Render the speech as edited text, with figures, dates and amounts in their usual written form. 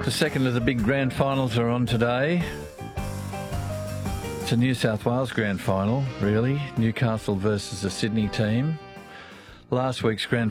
The second of the big grand finals are on today. It's a New South Wales grand final, really. Newcastle versus the Sydney team. Last week's grand